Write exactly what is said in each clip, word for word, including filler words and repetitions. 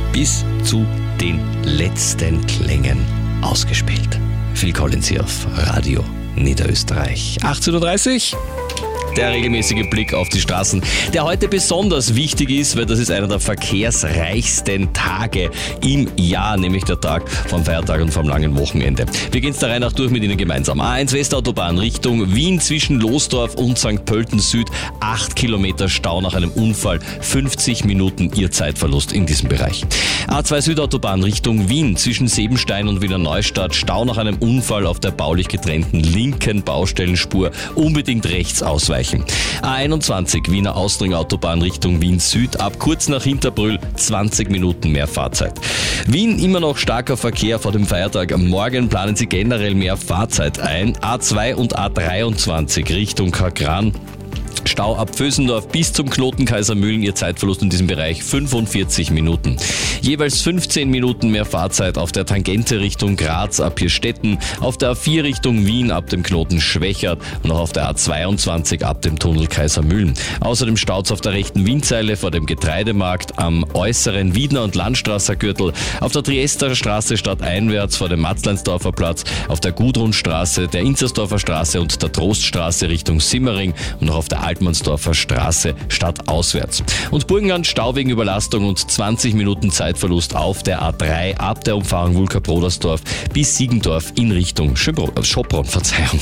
bis zu den letzten Klängen ausgespielt. Phil Collins hier auf Radio Niederösterreich. achtzehn Uhr dreißig. Der regelmäßige Blick auf die Straßen, der heute besonders wichtig ist, weil das ist einer der verkehrsreichsten Tage im Jahr, nämlich der Tag vom Feiertag und vom langen Wochenende. Wir gehen es der Reihe nach durch mit Ihnen gemeinsam. A eins Westautobahn Richtung Wien zwischen Losdorf und Sankt Pölten Süd. acht Kilometer Stau nach einem Unfall, fünfzig Minuten Ihr Zeitverlust in diesem Bereich. A zwei Südautobahn Richtung Wien zwischen Sebenstein und Wiener Neustadt. Stau nach einem Unfall auf der baulich getrennten linken Baustellenspur. Unbedingt rechts ausweichen. A einundzwanzig Wiener Austring-Autobahn Richtung Wien Süd, ab kurz nach Hinterbrühl zwanzig Minuten mehr Fahrzeit. Wien immer noch starker Verkehr vor dem Feiertag. Am Morgen planen Sie generell mehr Fahrzeit ein. A zwei und A dreiundzwanzig Richtung Kakran. Stau ab Vösendorf bis zum Knoten Kaisermühlen, Ihr Zeitverlust in diesem Bereich fünfundvierzig Minuten. Jeweils fünfzehn Minuten mehr Fahrzeit auf der Tangente Richtung Graz ab Hirstetten, auf der A vier Richtung Wien ab dem Knoten Schwächert und auch auf der A zweiundzwanzig ab dem Tunnel Kaisermühlen. Außerdem Staus auf der rechten Wienzeile vor dem Getreidemarkt, am äußeren Wiedner- und Landstrasser Gürtel, auf der Triester Straße stadteinwärts vor dem Matzleinsdorfer Platz, auf der Gudrunstraße, der Inzersdorfer Straße und der Troststraße Richtung Simmering und auch auf der Altmannsdorfer Straße stadtauswärts. Und Burgenland Stau wegen Überlastung und zwanzig Minuten Zeitverlust auf der A drei ab der Umfahrung Wulka-Brodersdorf bis Siegendorf in Richtung Schopron. Verzeihung.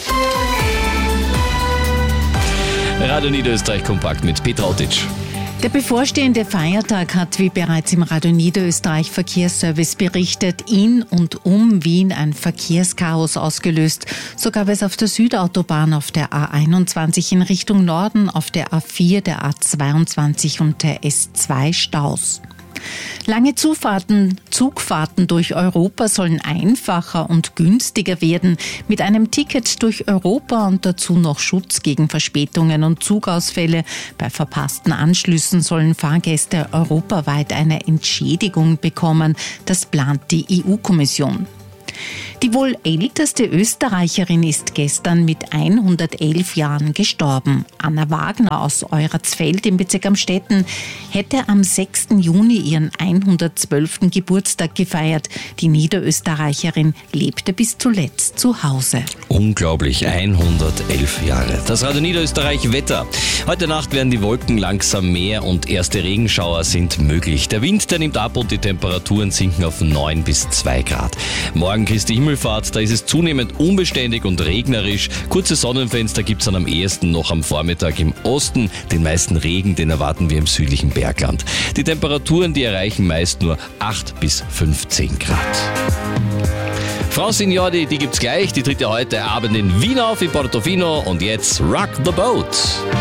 Radio Niederösterreich kompakt mit Petra Otic. Der bevorstehende Feiertag hat, wie bereits im Radio Niederösterreich Verkehrsservice berichtet, in und um Wien ein Verkehrschaos ausgelöst. So gab es auf der Südautobahn, auf der A einundzwanzig in Richtung Norden, auf der A vier, der A zweiundzwanzig und der S zwei Staus. Lange Zufahrten, Zugfahrten durch Europa sollen einfacher und günstiger werden. Mit einem Ticket durch Europa und dazu noch Schutz gegen Verspätungen und Zugausfälle. Bei verpassten Anschlüssen sollen Fahrgäste europaweit eine Entschädigung bekommen. Das plant die E U-Kommission. Die wohl älteste Österreicherin ist gestern mit hundertelf Jahren gestorben. Anna Wagner aus Euratzfeld im Bezirk Amstetten hätte am sechsten Juni ihren hundertzwölften Geburtstag gefeiert. Die Niederösterreicherin lebte bis zuletzt zu Hause. Unglaublich, hundertelf Jahre. Das Radio Niederösterreich Wetter. Heute Nacht werden die Wolken langsam mehr und erste Regenschauer sind möglich. Der Wind, der nimmt ab und die Temperaturen sinken auf neun bis zwei Grad. Morgen Christi Himmelfahrt, da ist es zunehmend unbeständig und regnerisch. Kurze Sonnenfenster gibt es dann am ehesten noch am Vormittag im Osten. Den meisten Regen, den erwarten wir im südlichen Bergland. Die Temperaturen, die erreichen meist nur acht bis fünfzehn Grad. Frau Signori, die gibt's gleich. Die tritt ja heute Abend in Wien auf, in Portofino. Und jetzt Rock the Boat.